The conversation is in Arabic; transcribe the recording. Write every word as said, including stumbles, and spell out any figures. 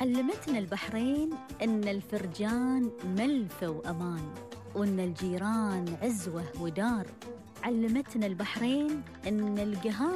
علمتنا البحرين إن الفرجان ملفة وأمان، وإن الجيران عزوة ودار. علمتنا البحرين إن القهار